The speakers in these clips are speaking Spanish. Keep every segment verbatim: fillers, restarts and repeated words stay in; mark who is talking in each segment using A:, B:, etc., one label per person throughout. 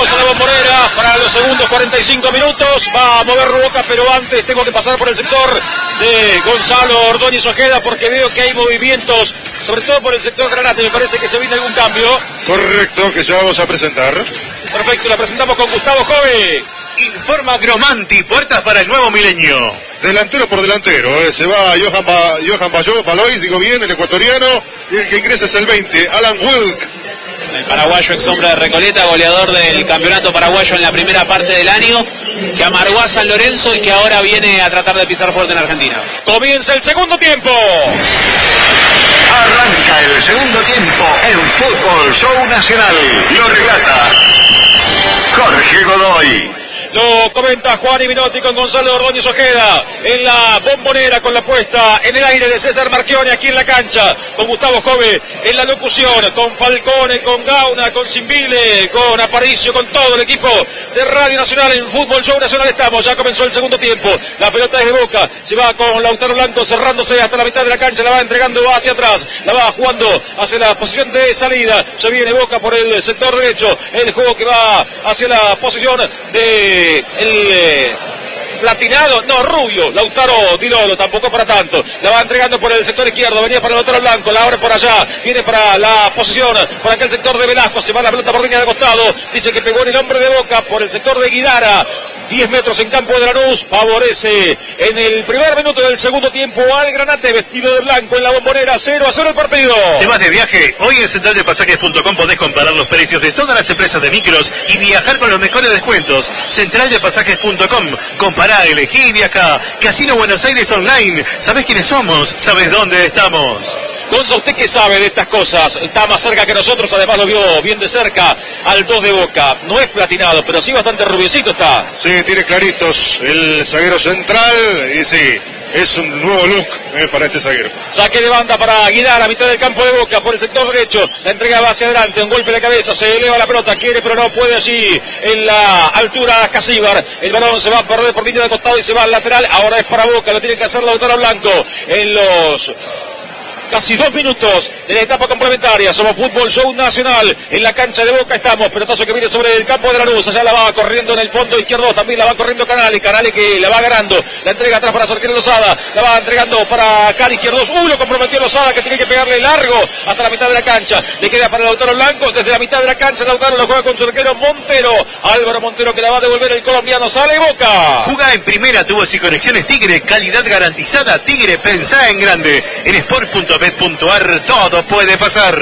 A: Volvemos a la Bombonera para los segundos cuarenta y cinco minutos. Va a mover Boca, pero antes tengo que pasar por el sector de Gonzalo Ordóñez Ojeda porque veo que hay movimientos, sobre todo por el sector Granate. Me parece que se viene algún cambio.
B: Correcto, que ya vamos a presentar.
A: Perfecto, la presentamos con Gustavo Jove.
C: Informa Gromanti, puertas para el nuevo milenio.
B: Delantero por delantero, eh. se va Johan, ba Johan Bayo Balois, digo bien, el ecuatoriano, y el que ingresa es el veinte, Alan Wilk.
D: El paraguayo ex sombra de Recoleta, goleador del campeonato paraguayo en la primera parte del año, que amargó a San Lorenzo y que ahora viene a tratar de pisar fuerte en Argentina.
A: Comienza el segundo tiempo.
E: Arranca el segundo tiempo en Fútbol Show Nacional. Lo relata Jorge Godoy.
A: Lo comenta Juan y Minotti con Gonzalo Ordóñez Ojeda en la Bombonera, con la puesta en el aire de César Marchione aquí en la cancha, con Gustavo Jove en la locución, con Falcone, con Gauna, con Cimbile, con Aparicio, con todo el equipo de Radio Nacional en Fútbol Show Nacional. Estamos, ya comenzó el segundo tiempo, la pelota es de Boca, se va con Lautaro Blanco cerrándose hasta la mitad de la cancha, la va entregando hacia atrás, la va jugando hacia la posición de salida, se viene Boca por el sector derecho, el juego que va hacia la posición de el eh, platinado, no, rubio, Lautaro Di Lolo, tampoco para tanto, la va entregando por el sector izquierdo, venía para Lautaro Blanco, la abre por allá, viene para la posición, por aquel sector de Velasco, se va la pelota por línea de costado, dice que pegó en el hombre de Boca, por el sector de Guidara, diez metros en campo de Lanús, favorece en el primer minuto del segundo tiempo al Granate, vestido de blanco en la Bombonera, cero a cero el partido.
C: ¿Te vas de viaje? Hoy en central de pasajes punto com podés comparar los precios de todas las empresas de micros y viajar con los mejores descuentos. central de pasajes punto com, compará, elegí y viajá. Casino Buenos Aires Online, ¿sabés quiénes somos? ¿Sabés dónde estamos?
A: Gonza, ¿usted qué sabe de estas cosas? Está más cerca que nosotros, además lo vio bien de cerca al dos de Boca. No es platinado, pero sí bastante rubiecito está.
B: Sí, tiene claritos el zaguero central y sí, es un nuevo look eh, para este zaguero.
A: Saque de banda para Guidar a mitad del campo de Boca por el sector derecho. La entrega va hacia adelante, un golpe de cabeza, se eleva la pelota, quiere pero no puede allí en la altura Casíbar. El balón se va a perder por línea de costado y se va al lateral. Ahora es para Boca, lo tiene que hacer Lautaro Blanco en los casi dos minutos de la etapa complementaria. Somos Fútbol Show Nacional. En la cancha de Boca estamos. Pelotazo que viene sobre el campo de Lanús. Allá la va corriendo en el fondo izquierdo. También la va corriendo Canales. Canales que la va ganando. La entrega atrás para Sorquero Lozada. La va entregando para Cari Izquierdos. Uy, lo comprometió Lozada, que tiene que pegarle largo hasta la mitad de la cancha. Le queda para Lautaro Blanco. Desde la mitad de la cancha Lautaro lo juega con su arquero Montero. Álvaro Montero que la va a devolver el colombiano. Sale Boca.
C: Jugá en primera, tubos y conexiones Tigre. Calidad garantizada. Tigre, pensá en grande. En sport punto bet punto ar todo puede pasar.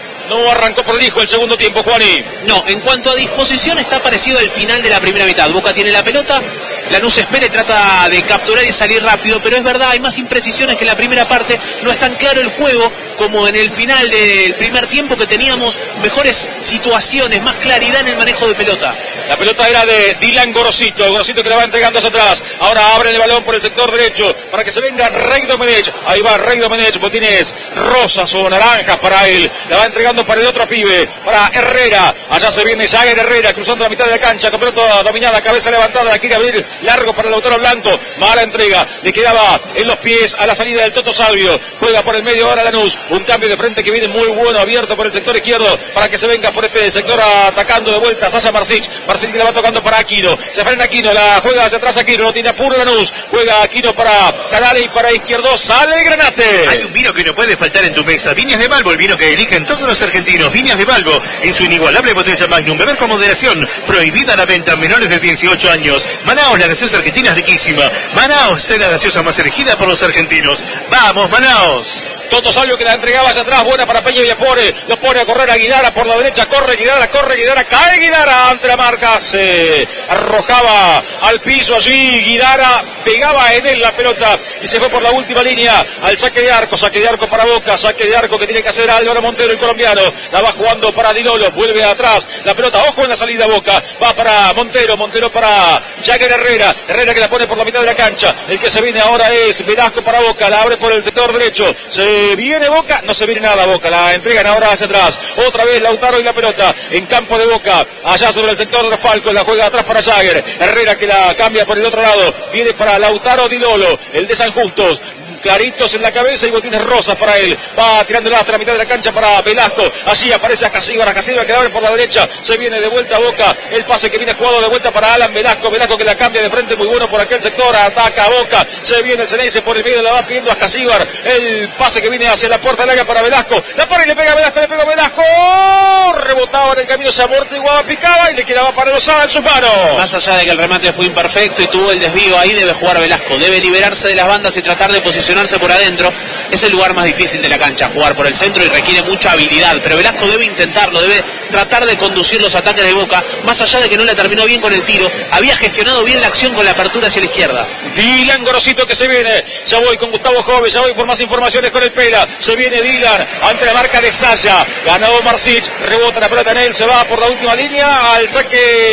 A: No arrancó prolijo el segundo tiempo, Juani.
D: No, en cuanto a disposición está parecido al final de la primera mitad. Boca tiene la pelota, Lanús espera y trata de capturar y salir rápido, pero es verdad, hay más imprecisiones que en la primera parte. No es tan claro el juego como en el final del primer tiempo, que teníamos mejores situaciones, más claridad en el manejo de pelota.
A: La pelota era de Dylan Gorosito, Gorosito que la va entregando hacia atrás. Ahora abre el balón por el sector derecho para que se venga Rey Domenech. Ahí va Rey Domenech, botines rosas o naranjas para él. La va entregando para el otro pibe, para Herrera. Allá se viene Jagger Herrera cruzando la mitad de la cancha, con pelota dominada, cabeza levantada, la quiere abrir largo para el Lautaro Blanco. Mala entrega, le quedaba en los pies a la salida del Toto Salvio. Juega por el medio ahora Lanús. Un cambio de frente que viene muy bueno, abierto por el sector izquierdo para que se venga por este sector atacando de vuelta Sasha Marsic. Marsic que la va tocando para Aquino. Se frena Aquino, la juega hacia atrás Aquino, no tiene apuro Lanús. Juega Aquino para Canales y para Izquierdo. Sale el Granate.
C: Hay un vino que no puede faltar en tu mesa. Viñas de Balbo, el vino que eligen todos los argentinos. Viñas de Balbo, en su inigualable botella Magnum. Beber con moderación. Prohibida la venta a menores de dieciocho años. Manaos, la gaseosa argentina es riquísima. Manaos es la gaseosa más elegida por los argentinos. ¡Vamos, Manaos!
A: Toto Salvio que la entregaba hacia atrás, buena para Peña Villapore, lo pone a correr a Guidara por la derecha, corre Guidara, corre Guidara, cae Guidara ante la marca, se arrojaba al piso allí, Guidara pegaba en él la pelota y se fue por la última línea al saque de arco, saque de arco para Boca, saque de arco que tiene que hacer Álvaro Montero, el colombiano, la va jugando para Di Lolo, vuelve atrás, la pelota, ojo en la salida Boca, va para Montero, Montero para Jagger Herrera, Herrera que la pone por la mitad de la cancha, el que se viene ahora es Velasco para Boca, la abre por el sector derecho, se viene Boca, no se viene nada Boca, la entregan ahora hacia atrás, otra vez Lautaro y la pelota en campo de Boca, allá sobre el sector de los palcos, la juega atrás para Jagger, Herrera que la cambia por el otro lado, viene para Lautaro Di Lolo, el de San Justos, claritos en la cabeza y botines rosas para él. Va tirando el hasta la mitad de la cancha para Velasco. Allí aparece a Casíbar, a Casíbar que abre por la derecha. Se viene de vuelta a Boca. El pase que viene jugado de vuelta para Alan Velasco. Velasco que la cambia de frente, muy bueno por aquel sector. Ataca a Boca. Se viene el Ceneice por el medio, la va pidiendo a Casíbar. El pase que viene hacia la puerta del área para Velasco. La para y le pega a Velasco, le pega a Velasco. Rebotaba en el camino, se amortiguaba, picaba y le quedaba para Lozada en sus manos.
D: Más allá de que el remate fue imperfecto y tuvo el desvío, ahí debe jugar Velasco. Debe liberarse de las bandas y tratar de posicionarse por adentro. Es el lugar más difícil de la cancha, jugar por el centro, y requiere mucha habilidad. Pero Velasco debe intentarlo, debe tratar de conducir los ataques de Boca. Más allá de que no le terminó bien con el tiro, había gestionado bien la acción con la apertura hacia la izquierda.
A: Dylan Gorosito que se viene. Ya voy con Gustavo Jove, ya voy por más informaciones con el Pela. Se viene Dylan ante la marca de Saya. Ganó Marsic, rebota la pelota en él, se va por la última línea al saque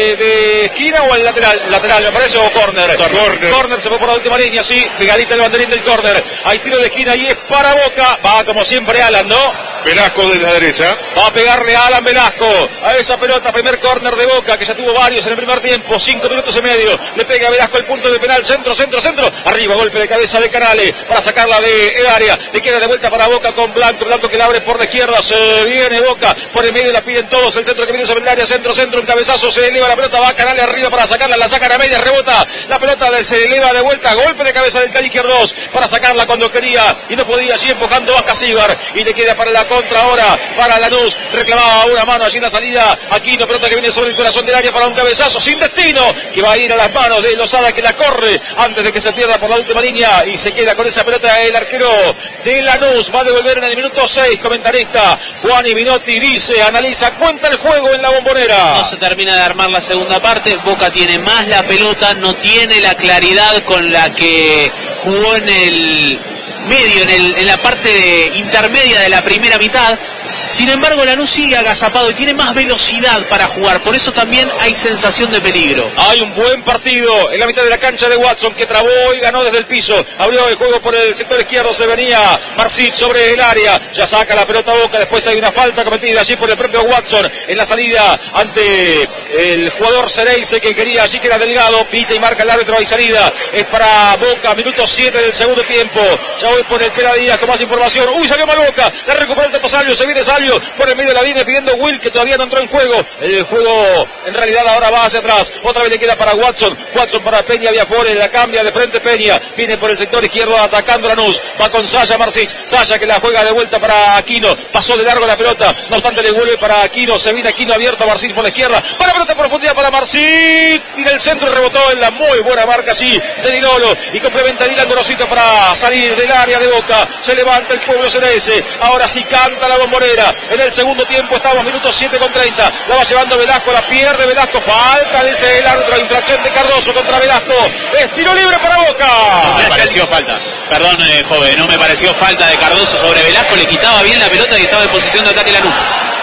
A: de esquina o al lateral, lateral me parece, o córner.
B: Córner.
A: Córner, se fue por la última línea, sí, pegadita el banderín del córner. Hay tiro de esquina y es para Boca. Va como siempre Alan, ¿no?
B: Velasco de la derecha.
A: Va a pegarle a Alan Velasco a esa pelota, primer córner de Boca, que ya tuvo varios en el primer tiempo, cinco minutos y medio. Le pega a Velasco el punto de penal, centro, centro, centro. Arriba, golpe de cabeza de Canales para sacarla de el área. Le queda de vuelta para Boca con Blanco. Blanco que la abre por la izquierda. Se viene Boca por el medio, la piden todos. El centro que viene sobre el área, centro, centro, un cabezazo. Se eleva la pelota, va a Canales arriba para sacarla. La sacan a media, rebota. La pelota se eleva de vuelta. Golpe de cabeza del Cali izquierdo para sacarla cuando quería y no podía. Allí empujando a Casíbar y le queda para la contra ahora para Lanús. Reclamaba una mano allí en la salida. Aquino, pelota que viene sobre el corazón del área para un cabezazo sin destino que va a ir a las manos de Lozada, que la corre antes de que se pierda por la última línea y se queda con esa pelota el arquero de Lanús. Va a devolver en el minuto seis. Comentarista Juan Ibinotti dice, analiza, cuenta el juego en la Bombonera.
D: No se termina de armar la segunda parte. Boca tiene más la pelota, no tiene la claridad con la que jugó en el medio, en, el, en la parte de, intermedia de la primera mitad. Sin embargo, Lanús sigue agazapado y tiene más velocidad para jugar, por eso también hay sensación de peligro.
A: Hay un buen partido en la mitad de la cancha de Watson, que trabó y ganó desde el piso. Abrió el juego por el sector izquierdo, se venía Marsic sobre el área, ya saca la pelota Boca, después hay una falta cometida allí por el propio Watson en la salida ante el jugador Ceneice que quería allí, que era Delgado. Pita y marca el árbitro, hay salida, es para Boca, minuto siete del segundo tiempo. Ya voy por el Pela Díaz con más información. Uy, salió mal Boca, la recuperó el Tato Salvio, se viene Salvio por el medio de la línea pidiendo Will, que todavía no entró en juego. El juego en realidad ahora va hacia atrás. Otra vez le queda para Watson. Watson para Peña Viafores, la cambia de frente Peña. Viene por el sector izquierdo atacando Lanús. Va con Saya Marsic. Saya que la juega de vuelta para Aquino. Pasó de largo la pelota. No obstante le vuelve para Aquino. Se viene Aquino abierto a Marsic por la izquierda. Para la pelota en profundidad para Marsic. Tira el centro y rebotó en la muy buena marca así de Dinolo. Y complementa Dylan Gorosito para salir del área de Boca. Se levanta el pueblo Ceneice. Ahora sí canta la Bombonera. En el segundo tiempo estamos, minutos siete con treinta. La va llevando Velasco, la pierde Velasco. Falta, dice el árbitro. Infracción de Cardoso contra Velasco. Es tiro libre para Boca.
D: No me pareció falta. Perdón, eh, joven, no me pareció falta de Cardoso sobre Velasco. Le quitaba bien la pelota y estaba en posición de ataque Lanús.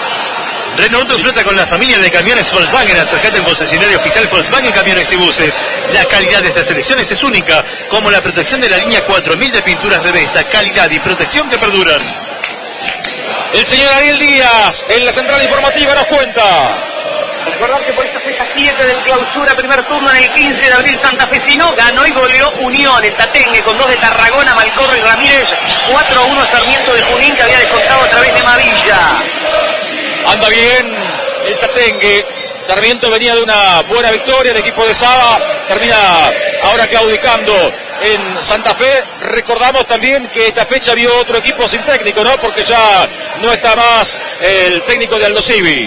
C: Renovó tu flota con la familia de camiones Volkswagen. Acercate al concesionario oficial Volkswagen Camiones y Buses. La calidad de estas selecciones es única, como la protección de la línea cuatro mil de pinturas de Vesta. Calidad y protección que perduran.
A: El señor Ariel Díaz en la central informativa nos cuenta.
F: Recordar que por esta fecha siete del clausura, primer turno en el quince de abril, santafesino ganó y goleó Unión, el Tatengue, con dos de Tarragona, Malcorro y Ramírez, cuatro a uno Sarmiento de Junín, que había descontado a través de Mavilla.
A: Anda bien el Tatengue. Sarmiento venía de una buena victoria, el equipo de Saba termina ahora claudicando en Santa Fe. Recordamos también que esta fecha vio otro equipo sin técnico, ¿no? Porque ya no está más el técnico de Aldo Civi.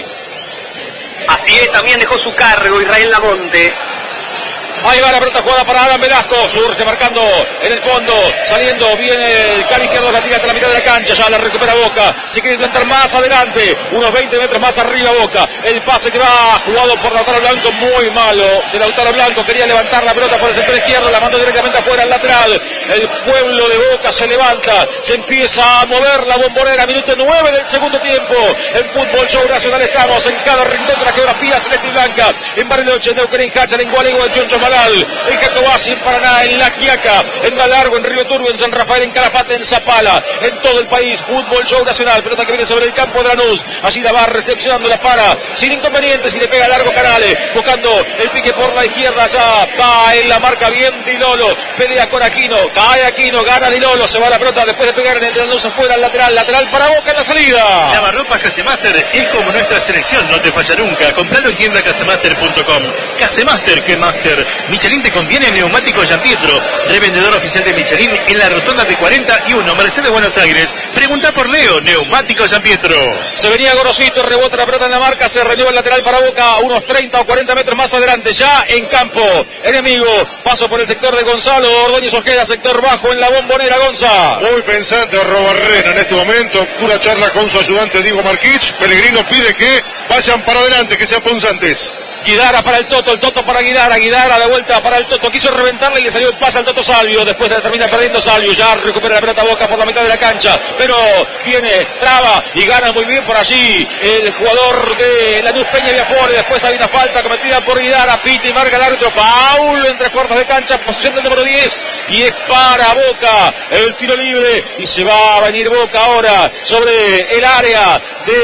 F: Así es, también dejó su cargo Israel Lamonte.
A: Ahí va la pelota jugada para Alan Velasco, surge marcando en el fondo, saliendo bien el Cali izquierdo, la tira hasta la mitad de la cancha, ya la recupera Boca, se quiere intentar más adelante, unos veinte metros más arriba Boca, el pase que va jugado por Lautaro Blanco, muy malo de Lautaro Blanco, quería levantar la pelota por el sector izquierdo, la mandó directamente afuera al lateral, el pueblo de Boca se levanta, se empieza a mover la Bombonera, minuto nueve del segundo tiempo, en Fútbol Show Nacional estamos en cada rincón de la geografía celeste y blanca, en Bariloche, Neuquén, Hacha, Lengualego, el Choncho Malá, Central, en Jacobasi, en Paraná, en La Quiaca, en Galargo, en Río Turbio, en San Rafael, en Calafate, en Zapala, en todo el país. Fútbol Show Nacional, pelota que viene sobre el campo de Lanús. Allí la va recepcionando, la para, sin inconvenientes, y le pega largo Canales, buscando el pique por la izquierda. Ya va en la marca bien Di Lolo, pelea con Aquino, cae Aquino, gana Di Lolo, se va la pelota después de pegar en el Lanús afuera, al lateral, lateral para Boca en la salida.
C: Lavarropas Casemaster es como nuestra selección, no te falla nunca. Compralo en tienda casemaster punto com. Casemaster, que Master. Michelin te conviene neumático Gianpietro, revendedor oficial de Michelin en la rotonda de cuarenta y uno, Mercedes, Buenos Aires. Pregunta por Leo, neumático Gianpietro.
A: Se venía Gorosito, rebota la pelota en la marca, se renueva el lateral para Boca, unos treinta o cuarenta metros más adelante, ya en campo enemigo. Paso por el sector de Gonzalo Ordóñez Ojeda, sector bajo en la Bombonera. Gonza.
B: Muy pensante Robarrena en este momento, pura charla con su ayudante Diego Marquich. Pellegrino pide que vayan para adelante, que sean punzantes.
A: Guidara para el Toto, el Toto para Guidara, Guidara de vuelta para el Toto, quiso reventarle y le salió el pase al Toto Salvio, después de terminar perdiendo Salvio, ya recupera la pelota Boca por la mitad de la cancha, pero viene, traba y gana muy bien por allí el jugador de Lanús, Peña Viafore. Después hay una falta cometida por Guidara, pita y marca el árbitro, faul en tres cuartos de cancha, posición del número diez, y es para Boca el tiro libre, y se va a venir Boca ahora sobre el área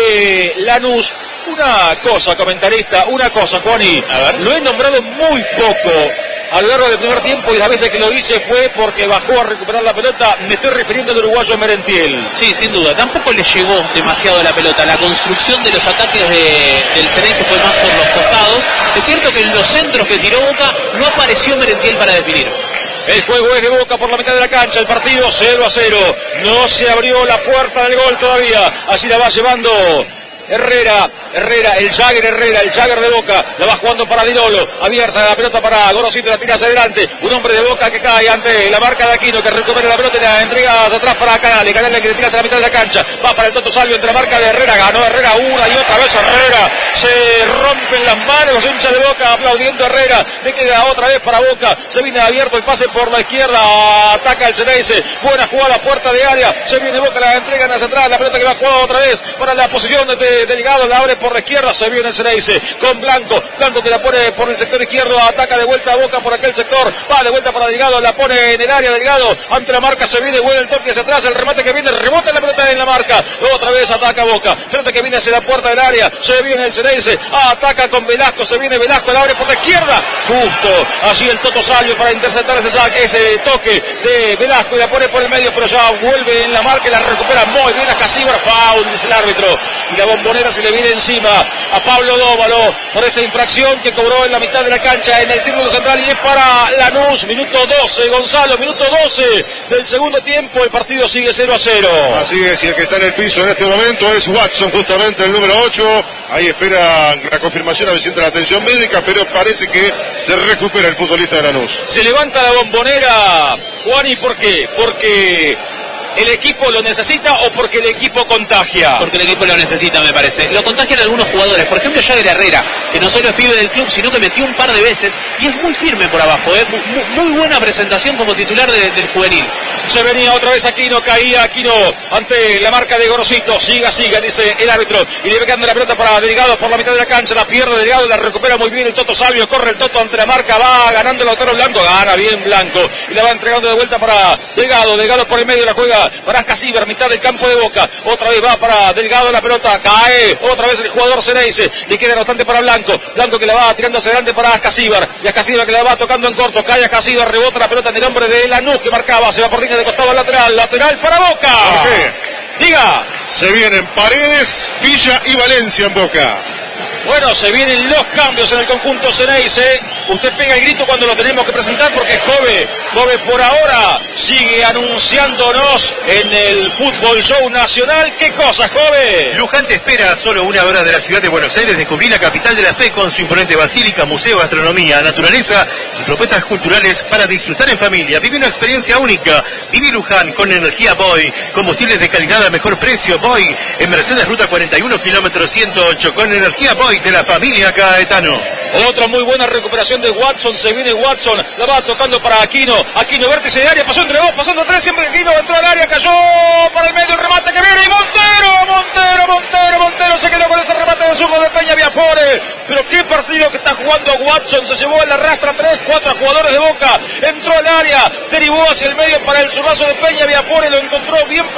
A: de Lanús. Una cosa, comentarista, una cosa, Juani, a ver, lo he nombrado muy poco a lo largo del primer tiempo, y las veces que lo hice fue porque bajó a recuperar la pelota. Me estoy refiriendo al uruguayo Merentiel.
D: Sí, sin duda, tampoco le llegó demasiado la pelota. La construcción de los ataques de, del Ceneice fue más por los costados. Es cierto que en los centros que tiró Boca no apareció Merentiel para definir.
A: El juego es de Boca por la mitad de la cancha, el partido cero a cero, no se abrió la puerta del gol todavía, así la va llevando Herrera, Herrera, el Jagger Herrera, el Jagger de Boca, la va jugando para Di Lolo, abierta la pelota para Gorosito, la tira hacia adelante, un hombre de Boca que cae ante la marca de Aquino, que recupera la pelota y la entrega hacia atrás para Canales, Canales que le tira hasta la mitad de la cancha, va para el Toto Salvio entre la marca de Herrera, ganó Herrera una y otra vez Herrera, se rompen las manos los hinchas de Boca aplaudiendo a Herrera, le queda otra vez para Boca, se viene abierto el pase por la izquierda, ataca el Ceneice, buena jugada, puerta de área, se viene Boca, la entregan hacia atrás, la pelota que va a jugar otra vez para la posición de Delgado, la abre por la izquierda, se viene el Ceneice con Blanco, Blanco que la pone por el sector izquierdo, ataca de vuelta a Boca por aquel sector, va de vuelta para Delgado, la pone en el área Delgado, ante la marca se viene, vuelve el toque hacia atrás, el remate que viene, rebota la pelota en la marca, otra vez ataca Boca, pelota que viene hacia la puerta del área, se viene el Ceneice, ataca con Velasco, se viene Velasco, la abre por la izquierda, justo, allí el Toto Salvio para interceptar ese, saque, ese toque de Velasco y la pone por el medio, pero ya vuelve en la marca y la recupera muy bien a Casibra, foul, dice el árbitro, y la Bombonera se le viene encima a Pablo Dóvalo por esa infracción que cobró en la mitad de la cancha en el círculo central, y es para Lanús, minuto doce, Gonzalo, minuto doce del segundo tiempo, el partido sigue cero a cero.
B: Así es, y el que está en el piso en este momento es Watson, justamente el número ocho, ahí espera la confirmación a ver si entra la atención médica, pero parece que se recupera el futbolista de Lanús.
A: Se levanta la Bombonera, Juan, ¿y por qué? Porque ¿el equipo lo necesita o porque el equipo contagia?
D: Porque el equipo lo necesita, me parece. Lo contagian algunos jugadores. Por ejemplo, Jagger Herrera, que no solo es pibe del club, sino que metió un par de veces y es muy firme por abajo. ¿eh? Muy, muy buena presentación como titular de, del juvenil.
A: Se venía otra vez Aquino, caía Aquino ante la marca de Gorosito. Siga, siga, dice el árbitro. Y le va quedando la pelota para Delgado por la mitad de la cancha. La pierde Delgado, la recupera muy bien el Toto Salvio. Corre el Toto ante la marca, va ganando el Lautaro Blanco. Gana bien Blanco. Y la va entregando de vuelta para Delgado. Delgado por el medio la juega para Ascasibar, mitad del campo de Boca, otra vez va para Delgado, la pelota cae, otra vez el jugador Ceneice, le queda bastante para Blanco, Blanco que la va tirando hacia adelante para Ascasibar, y Ascasibar que la va tocando en corto, cae Ascasibar, rebota la pelota en el hombre de Lanús que marcaba, se va por línea de costado al lateral, lateral para Boca.
B: ¿Por qué?
A: Diga.
B: Se vienen Paredes, Villa y Valencia en Boca.
A: Bueno, se vienen los cambios en el conjunto Ceneice. Usted pega el grito cuando lo tenemos que presentar, porque Jove, Jove por ahora sigue anunciándonos en el Fútbol Show Nacional. ¿Qué cosa, Jove?
C: Luján te espera a solo una hora de la ciudad de Buenos Aires. Descubrí la capital de la fe con su imponente basílica, museo, gastronomía, naturaleza y propuestas culturales para disfrutar en familia. Vive una experiencia única. Vive Luján con energía Boy, combustibles de calidad a mejor precio. Boy en Mercedes Ruta cuarenta y uno, kilómetro ciento ocho, con energía Boy de la familia Caetano.
A: Otra muy buena recuperación de Watson, se viene Watson, la va tocando para Aquino, Aquino vértice de área, pasó entre dos, pasando tres, siempre que Aquino entró al área, cayó para el medio, el remate que viene, y Montero, Montero, Montero, Montero, se quedó con ese remate de zurdo de Peña Viafore. Viafore, pero qué partido que está jugando Watson, se llevó a la rastra tres, cuatro jugadores de Boca, entró al área, derivó hacia el medio para el zurrazo de Peña, Viafore lo encontró bien